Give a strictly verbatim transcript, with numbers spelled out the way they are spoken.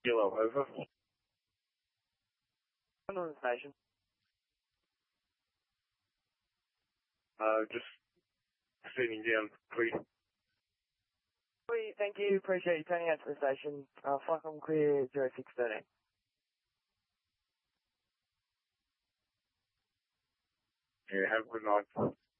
Hello, over. I'm on the station. Uh, just sitting down, please. Sweet, thank you. Appreciate you turning out to the station. Uh, fuck, I'm clear zero six thirteen. Yeah, have a good night.